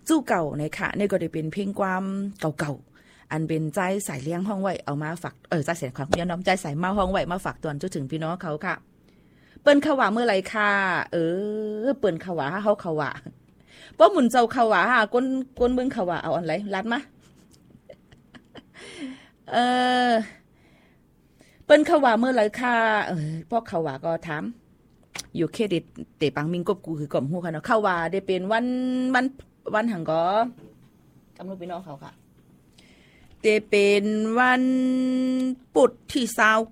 จู้เก่าในค่ะนี่ก็ได้เป็นเพลงความเก่าๆอันเป็นใจสายเลี้ยงห้องไว้เอามาฝากใจเสียงของย้อนน้อมใจสายเมาห้องไว้มาฝากตอนจนถึงพี่น้องเขาค่ะเปิ้นเขาว่าเมื่อไรค่ะเปิ้นเขาว่าเขาเขาว่าป้อหมุนเจ้าเขาว่าก้นเบิ่งเขาว่าเอาอันไรรัดมาเปิ้นเขาว่าเมื่อไรค่ะพวกเขาว่าก็ถามอยู่เครดิตเตปังมิงกบกูคือกล่อมฮู้ค่ะเนาะเขาว่าได้เป็นวันหังก็กำลังพี่น้องเขาค่ะเตเป็นวันปุดที่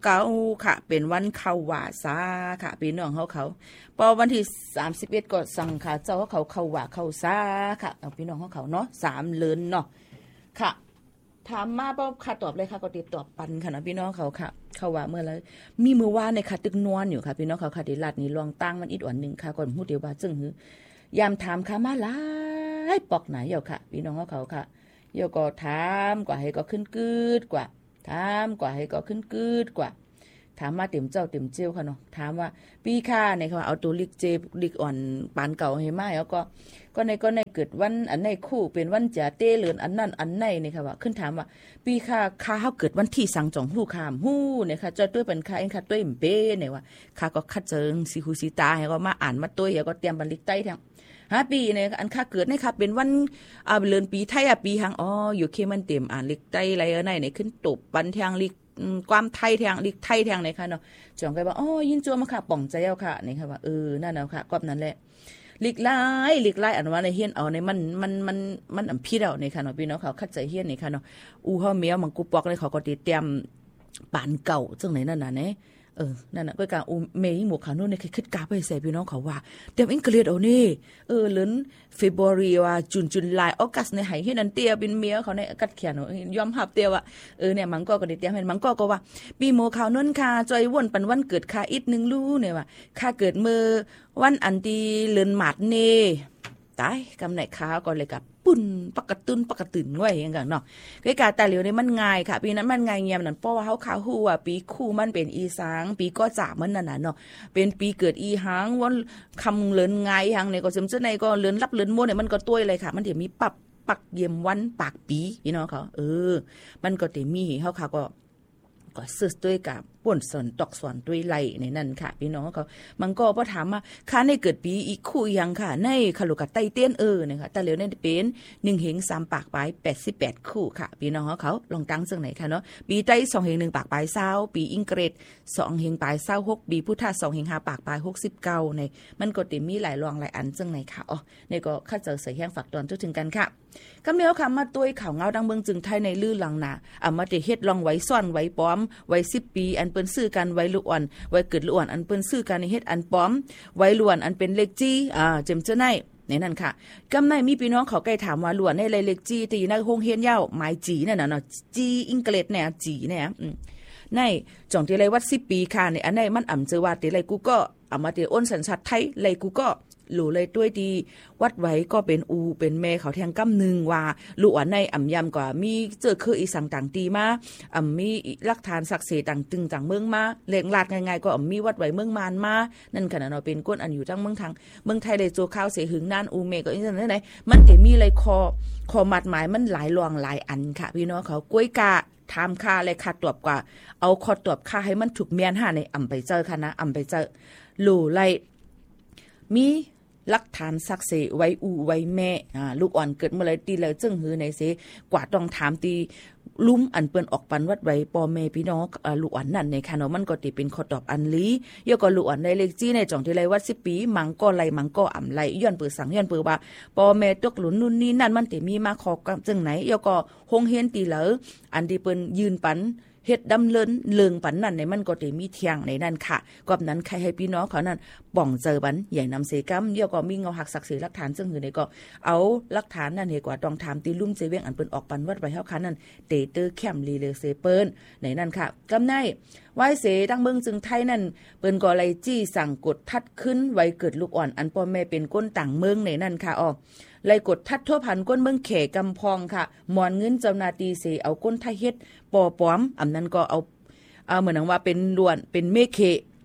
29ค่ะเป็นวันเข้าว่าซาค่ะพี่น้องเขาพอวันที่31ก็สั่งค่ะเจ้าเขาเข้าว่าเข้าซาค่ะเอาพี่น้องเขาเนาะ3เดือนเนาะค่ะถามมาบ่ค่ะตอบเลยค่ะก็ติดตอบปันค่ะนะพี่น้องเขาค่ะเขาว่าเมื่อแล้วมีมือว่าในค่ะตึกนวลอยู่ค่ะพี่น้องเขาค่ะที่ลาดนี้ลองตั้งมันอีกอ่อนนึงค่ะก่อนฮู้เดียวว่าจึงหือยามถามค่ะมาหลายปอกไหนเหี่ยวค่ะพี่น้องเขาค่ะเหี่ยวก็ถามกว่าให้ก็ขึ้นกืดกว่าถามกว่าให้ก็ขึ้นกืดกว่าถามมาเต็มเจ้าเต็มเจียวค่ะเนาะถามว่าปีค่าในค่ะเอาตัวลิกเจลิกอ่อนปานเก่าให้มาแล้วก็ในเกิดวันอันในคู่เป็นวันจะเต้เลือนอันนั้นอันในนี่ค่ะว่าขึ้นถามว่าปีค่าเฮาเกิดวันที่สังจองฮู้คามฮู้เนี่ยค่ะจอยตุ้ยเป็นค่าเองค่ะตุ้ยเป้เนี่ยว่าค่าก็คัดเจิงสิฮูสิตาให้ก็มาอ่านมาตุ้ยแล้วก็เตรียมบันลิกใต้ทั้งปีเนี่ยอันค่าเกิดนี่ค่ะเป็นวันเลือนปีไทยปีหังอยู่เคมันเต็มอ่านลิกใต้อะไรในเนี่ยขึ้นตบปันทางลิกความไทยทางลิกไทยทางเนี่ยค่ะเนาะจองก็ว่ายินจัวมาค่ะป่องใจเอาค่ะนี่ค่ะว่านั่นเอาค่ะกอบนั้นแหละลิกไล่อันว่าในเฮียนเอาในมันอำพิดเอาในค่ะเนาะพี่น้องเขาคัดใจเฮียนนี่ค่ะเนาะเฮาเมียมังกูปอกเลยเขาก็ติเตรียมปานเก่าจังไหนนั่นน่ะเนาะนั่นน่ะก็การเมย์หมวกขาวนู่นเนี่ยคิดกาไปใส่พี่น้องเขาว่าเตรียมอังกฤษเอานี่เลือนเฟบรุรีว่าจุนไลออกัสในไหเฮ็ดอันเตียเป็นเมียเขาในกัดเขียนยอมรับเตียว่าเนี่ยมังก็ได้เตรียมให้มังก็ว่าปีหมวกขาวนู่นค่ะจอยวนปันวันเกิดค่ะอีกนึงรู้เนี่ยว่าค่าเกิดมื้อวันอันที่เลือนหมาดเน่ตายกำไหนค้าก่อนเลยกับปุ่นปกตื่นไว้อย่างกันเนาะคือการแต่เหลียวนี่มันง่ายค่ะปีนั้นมันง่ายเงียบนั่นเพราะว่าเฮาข่าวฮู้ว่าปีคู่มันเป็นอีสางปีก็จ่ามันนั่นน่ะเนาะเป็นปีเกิดอีหางวันคำเลินง่ายหังเนี่ยก็ซึมซะในก็เลินรับเลินมั่วเนี่ยมันก็ต้วยเลยค่ะมันสิมีปักเยี่ยมวันปากปีพี่น้องเขามันก็สิมีเฮาค่ะก็ซื้อด้วยกับป่นสอนตอกสอนด้วยไหลในนั้นค่ะพี่น้องเขามันก็พอถามมาค่าในเกิดปีอีกคู่ยังค่ะในคารุกะไตเตี้ยนนะคะแต่เหลียวในเป็น1เฮง3ปากปลาย88คู่ค่ะพี่น้องเขาลองตั้งซึ่งไหนค่ะเนาะปีไต2เฮง1ปากปลาย20ปีอังกฤษ2เฮงปลาย26ปีพุทธะ2เฮง5ปากปลาย69ในมันก็ติมีหลายรองหลายอันซึ่งไหนค่ะในก็ข้าเจอใส่แห้งฝากตอนถึงกันค่ะกำเนียวค่ะมาตุ้ยข่าวเงาดังเมืองจึงไทยในลื่อหลังหนามาเฮ็ดลองไว้ซ่อนไว้ป้อมไว้10ปีอันเปิ้นซื้อกันไว้ลุอ่อนไว้เกิดลุอ่อนอันเปิ้นซื้อกันในเฮ็ดอันป้อมไว้ล้วนอันเป็นเลขจี้เจมเจ้าในนั่นค่ะกำในมีพี่น้องเขาใกล้ถามว่าล้วนในเลขจี้ตีในโรงเรียนยาวหมายจีนั่นน่ะเนาะจีอังกฤษเนี่ยจีเนี่ยในจ่องที่ไรวัด10ปีค่ะในอันไหนมันอ่ำเจอว่าติไรกูก็เอามาติอ้นสัญชาติไทยไรกูก็หลู่เลยด้วยดีวัดไว้ก็เป็นเป็นแม่เขาแทงกำนึงว่าหลู่อันในอ่ำยำกว่ามีเจอคืออีสังต่างตีมามีหลักฐานศักดิ์สิทธิ์ต่างตึงต่างเมืองมาแหล่งลาดง่ายๆก็มีวัดไว้เมืองมานมานั่นขนาดเราเป็นก้นอันอยู่ทั้งเมืองทางเมืองไทยเลยโจข้าวเสียหึงนานเมก็อีสังไหนมันแต่มีอะไรคอมัดหมายมันหลายรองหลายอันค่ะพี่น้องเขากล้วยกาทำค่าอะไรค่าตรวจกว่าเอาคอตรวจค่าให้มันถูกเมียนหาในอ่ำไปเจอค่ะนะอ่ำไปเจอหลู่ไรมีหลักฐานศักดิ์สิทธิ์ไว้ไว้แม่ลูกอ่อนเกิดเมื่อไรตีเลยจึงหือในเสกว่าต้องถามตีลุ่มอันเปิ้นออกปันวัดไว้ปอแม่พี่น้องลูกอ่อนนั่นในค่ะเนาะมันก็ติเป็นข้อตอบอันลียก็ลูกอ่อนในเลขจี้ในจ่องที่ไรวัด10ปีมังก็ไหลมังก็อ่ำไหลย้อนเปิดสังย้อนเปิดว่าปอแม่ตกหลุนนู่นนี่นั่นมันติมีมาขอจึงไหนยก็คงเห็นตีเหลออันที่เปิ้นยืนปันเฮ็ดดำเลิงปันนั่นในมันก็ได้มีเที่ยงในนั่นค่ะกอบนั้นใครให้พี่น้องเขานั่นป่องเจอบันใหญ่นำเสกำเดี๋ยวก็มีเงาหักศักดิ์ศรีหลักฐานซึ่งหือในก็เอาหลักฐานนั่นเฮกว่าต้องถามตีลุ่มเจเวงอันเปิ้นออกปันวัดไว้เฮาคันนั่นเตเตอร์แคมลีเลเซเปิ้นในนั่นค่ะกำไนไว้เสดังเมืองจึงไทยนั่นเปิ้นก็ไล่จี้สั่งกดทัดขึ้นไว้เกิดลูกอ่อนอันพ่อแม่เป็นก้นต่างเมืองในนั่นค่ะไล่กดทัดทั่วพันก้นเมืองเขกำพองค่ะหมอนเงินเจ้านาตีเสเอาก้นไทยเฮ็ดปอปอมอันนั้นก็เอาเหมือนว่าเป็นล้วนเป็นเมฆ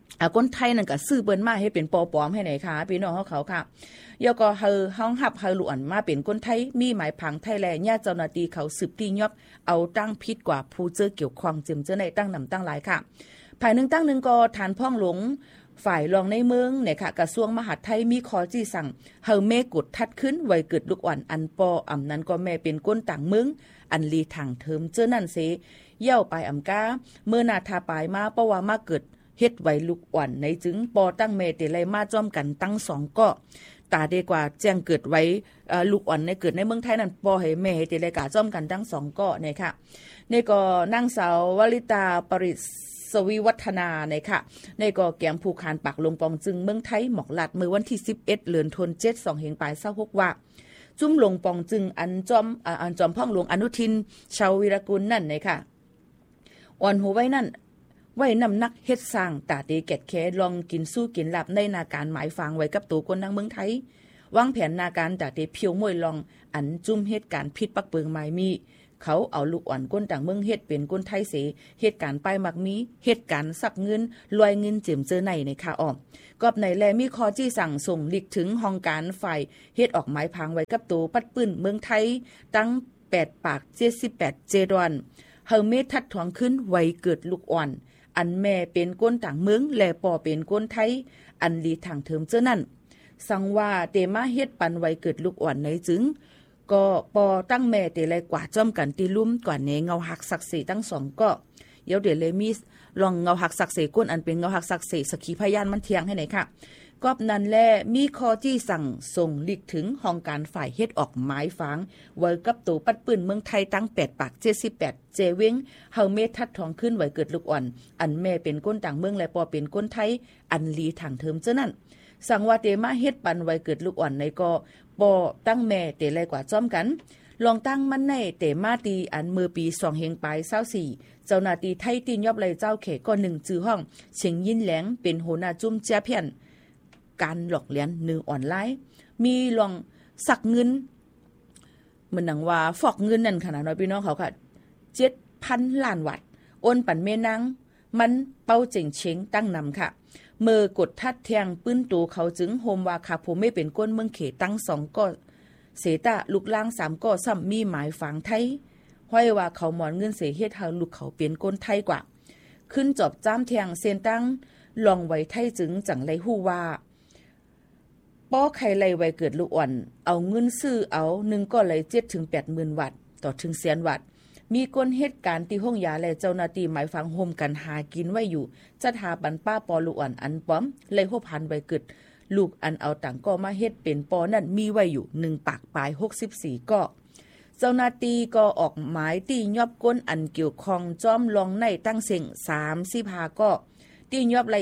คนไทยนั่นก็ซื้อเปิ้นมาให้เป็นปอปลอมให้ไหนคะพี่น้องเขาค่ะยก็เฮาห้องหับเฮาหลวนมาเป็นคนไทยมีหมายผังไทยแลญาติเจ้าหน้าที่เขาสืบตียอบเอาตั้งพิษกว่าผู้เจอเกี่ยวข้องจึมเจอในตั้งนำตั้งหลายค่ะภายหนึ่งตั้งหนึ่งก็ฐานพ่องหลวงฝ่ายรองในเมืองเนี่ยค่ะกระทรวงมหาดไทยมีขอจี้สั่งเฮาแม่กดทัดขึ้นไว้เกิดลูกอ่อนอันปออำนั้นก็แม่เป็นก้นต่างเมืองอันลีทางเทิมเจอนั่นเสเย่าไปอำกาเมื่อนาทาปายมาเพราะว่ามาเกิดเฮ็ดไว้ลูกอ่อนในจึงปอตั้งแม่เตไลมาจ้อมกันตั้ง2ก็ตาดีกว่าแจ้งเกิดไว้ลูกอ่อนในเกิดในเมืองไทยนั่นปอให้แม่ให้เตไลกาจ้อมกันตั้ง2ก็เนี่ยค่ะนี่ก็นางสาววลิตาปริสวิวัฒนาเนี่ยค่ะในก็แกมผูกคานปักลงปองจึงเมืองไทยหมอกหลัดเมื่อวันที่11เดือนธันวาคม2เฮงปลาย26ว่าจุ้มลงปองจึงอันจอมพ่องหลวงอนุทินชาววีรกุลนั่นเนี่ยค่ะอ่อนหัวไว้นั่นไว้นำนักเฮ็ดสร้างตาตีแกดแคลองกินสู้กินหลับในนาการหมายฟังไว้กับตัวคนทางเมืองไทยวางแผนนาการตาตีเพียวมวยลองอันจุ่มเหตุการณ์พิษปักเปิงหมายมีเขาเอาลูกอ่อนก้นต่างเมืองเฮ็ดเป็นก้นไทยเสเหตุการณ์ป้ายมักมีเหตุการณ์สักเงินลอยเงินเจิมเจอในค่ะอ้อมกอบในแลมีคอจี้สั่งส่งลิกถึงห้องการฝ่ายเฮ็ดออกหมายพังไว้กับตัวปัดปื้นเมืองไทยตั้ง8ปาก78เจดอนเฮาเมทัดถวงขึ้นไว้เกิดลูกอ่อนอันแม่เป็นก้นต่างเมืองและปอเป็นก้นไทยอันลีทางเทิมเจอนั่นสังว่าเตมาเฮ็ดปันไว้เกิดลูกอ่อนในจึงก็ปอตั้งแม่เตไลกว่าจ้อมกันตีลุ่มกว่าเนเงาหักศักดิ์ศรีตั้ง2ก็เดี๋ยวเลยมีลองเงาหักศักดิ์ศรีก้นอันเป็นเงาหักศักดิ์ศรีสักขีพยานมันเทียงให้ไหนค่ะกอบนั้นแลมีคอจี้สั่งส่งลิกถึงห้องการฝ่ายเฮ็ดออกหมายฟังไว้กับตัวปัดปืนเมืองไทยตั้ง8ปาก78เจเว้งเฮาเมทัดทองขึ้นไว้เกิดลูกอ่อนอันแม่เป็นก้นต่างเมืองและปอเป็นก้นไทยอันลีทางเทิมเจ้านั่นสั่งว่าเตมาเฮ็ดปันไว้เกิดลูกอ่อนในก็ปอตั้งแม่เตไลกว่าจ้อมกันลองตั้งมันในเตมาตีอันมือปี2เฮงปลาย24เจ้าหน้าที่ไทยตีนยอบไหลเจ้าเขก็1จื้อห้องเฉียงยินแหลงเป็นหัวหน้าจุ้มเจ้าเพียนการหลอกเลียน1ออนไลน์มีลองสักเงินเหมือนหนังว่าฟอกเงินนั่นขนาดน้อยพี่น้องเขาค่ะ 7,000 ล้านวัตต์โอนปั่นแม่นางมันเป้าเจ๋งเชงตั้งนำค่ะเมื่อกดทัดแทงปื้นตูเขาจึงโฮมว่าค่ะผมไม่เป็นก้นเมืองเขตั้ง2ก็เสตะลูกล่าง3ก็ซ้ำมีหมายฝังไทยห้อยว่าเขาหมอนเงินเสียเฮ็ดเฮาลูกเขาเป็นก้นไทยกว่าขึ้นจอบจ้ามแทงเส้นตั้งลองไว้ไทยจึงจังไรฮู้ว่าป้อไข่ไล่ไว้เกิดลูกอ่อนเอาเงินซื้อเอา1ก็เลย7ถึง 80,000 วัตต์ต่อถึงแสนวัตต์มีก้นเหตุการณ์ที่ห้องยาและเจ้าหน้าที่หมายฟังโฮมกันหากินไว้อยู่จัดหาบันป้าปอลูกอ่อนอันป้อมเลยโหพันไว้เกิดลูกอันเอาต่างก็มาเฮ็ดเป็นปอนั่นมีไว้อยู่1ปากปลาย64ก็เจ้าหน้าที่ก็ออกหมายตียอบก้นอันเกี่ยวข้องจ้อมลองในตั้งเสียง35ก็ตียอบไหล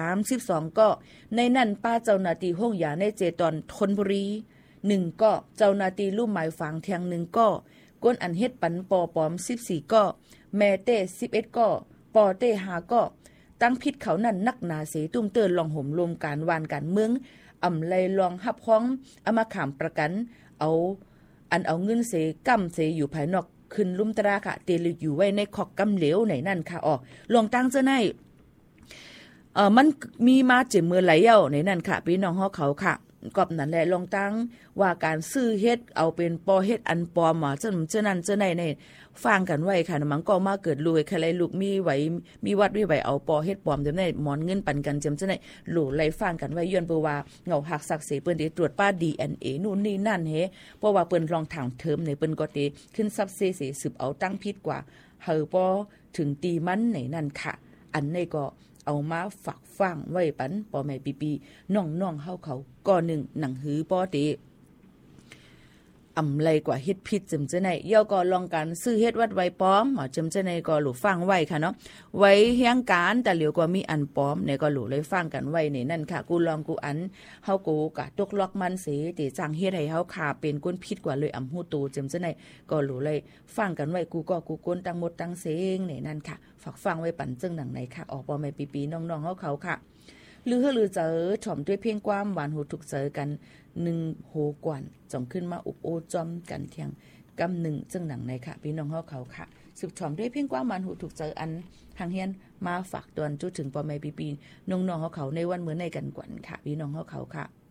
32ก็ในนั้นป้าเจ้าหน้าที่ห้องยาในเจตอนธนบุรี1ก็เจ้าหน้าที่ลุ่มหมายฝังเทียง1ก็ก้นอันเฮ็ดปันปอปอม14ก็แม่เต้11ก็ปอเต้5ก็ตั้งพิษเขานั่นนักหนาเสตุ้มเตือนลองห่มรวมการวานการเมืองอำไลลองหับห้องเอามาขามประกันเอาเงินเสกำเสอยู่ภายนอกขึ้นลุ่มตราค่ะเตลอยู่ไว้ในขอกกำเหลวไหนนั่นค่ะอ๋อลองตั้งเจ้าในมันมีมาเจ็บมือไหลเย้าในนั่นค่ะพี่น้องเขาค่ะกอบนั่นแหละลองตั้งว่าการซื้อเฮ็ดเอาเป็นปอเฮ็ดอันปลอมเจ้านั้นเจ้าในฟังกันไว้ค่ะมันก็มาเกิดรวยใครไรลูกมีไว้มีวัดไว้เอาปอเฮ็ดปลอมเจ้าในหมอนเงินปันกันเจ้าในหลู่ไรฟังกันไว้ย้อนเปว่าเงาหักศักดิ์ศรีเปิ้นได้ตรวจป้า DNA นู่นนี่นั่นเฮเพราะว่าเปิ้นลองถามเทอมในเปิ้นก็เตขึ้นซับเซสืบเอาตั้งพิษกว่าเฮาปอถึงตีมันในนั่นค่ะอันในก็เอามาฝักฟังไว้ปันปอแม่ปีน้องเฮาเขาก็หนึ่งหนังหือปอเตอำไลกว่าเฮ็ดพิษจำเจในย่อก็ลองกันซื้อเฮ็ดวัดไว้ป้อมจำเจในก็หลู่ฟังไว้ค่ะเนาะไว้เฮียงการแต่เหลียวก็มีอันป้อมเนี่ยก็หลู่เลยฟังกันไว้ในนั่นค่ะกูลองกูอันเฮากูกะตกล็อกมันเสติจังเฮ็ดให้เฮาขาเป็นก้นพิษกว่าเลยอำฮู้ตูจำเจในก็หลู่เลยฟังกันไว้กูก้นตั้งหมดตั้งเสงในนั่นค่ะฝากฟังไว้ปั่นจึงหนังไหนค่ะออกปอแม่ปีน้องๆเฮาเขาค่ะลือเจอถ่อมด้วยเพียงความหวานหูทุกเจอกัน1โหกวนจ่องขึ้นมาอุบโอจอมกันเทียงกำ1จึงหนังในค่ะพี่น้องเฮาเขาค่ะสืบชอมด้วยเพียงกว่ามันหูถูกใจอันทางเฮียนมาฝากตอนจุดถึงปอแม่ปีน้องๆเขาในวันมื้อในกันกวนค่ะพี่น้องเขาค่ะ